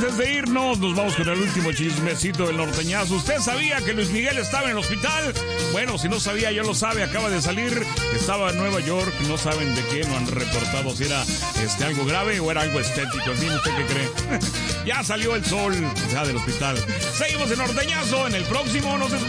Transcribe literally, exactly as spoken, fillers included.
antes de irnos, nos vamos con el último chismecito del norteñazo. ¿Usted sabía que Luis Miguel estaba en el hospital? Bueno, si no sabía, ya lo sabe, acaba de salir. Estaba en Nueva York, no saben de qué, no han reportado si era este, algo grave o era algo estético. En fin, ¿usted qué cree? Ya salió el sol, ya del hospital. Seguimos en norteñazo, en el próximo nos escuchamos.